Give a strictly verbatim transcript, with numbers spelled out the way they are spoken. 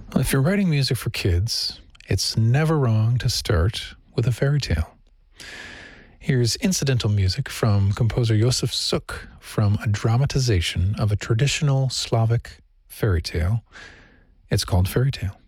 Well, if you're writing music for kids, it's never wrong to start with a fairy tale. Here's incidental music from composer Josef Suk from a dramatization of a traditional Slavic fairy tale. It's called Fairy Tale.